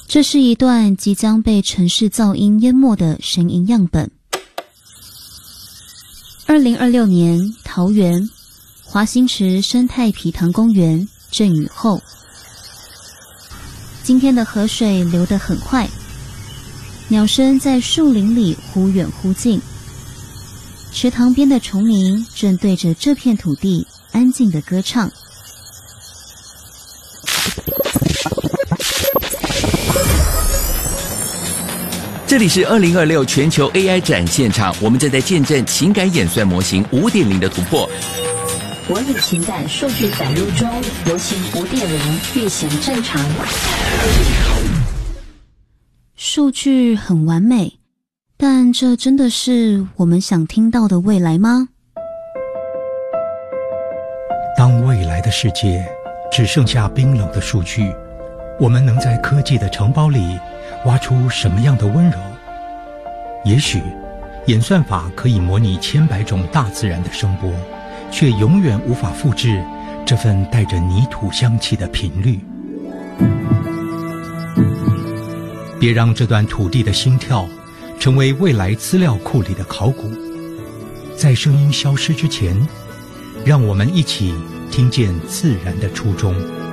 这是一段即将被城市噪音淹没的声音样本。2026年，桃园华新池生态埤塘公园阵雨后，今天的河水流得很快，鸟声在树林里忽远忽近。池塘边的虫鸣正对着这片土地安静地歌唱。 这里是2026全球 AI 展现场，我们正在见证情感演算模型 5.0 的突破。 我与情感数据载入中，模型5.0运行正常。 数据很完美，但这真的是我们想听到的未来吗？ 当未来的世界只剩下冰冷的数据，我们能在科技的城堡里挖出什么样的温柔？也许演算法可以模拟千百种大自然的声波，却永远无法复制这份带着泥土香气的频率。别让这段土地的心跳成为未来资料库里的考古。在声音消失之前，让我们一起听见自然的初衷。